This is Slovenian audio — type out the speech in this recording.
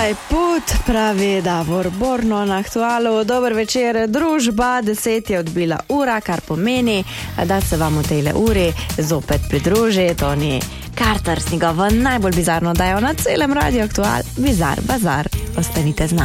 Put pravi Davor Borno na Aktualu. Dober večer, družba, 10 je odbila ura, kar pomeni, da se vam v tejle uri zopet pridruži Toni Carter s njegovo najbolj bizarno dajo na celem Radio Aktual, Bizar Bazar. Ostanite z nami.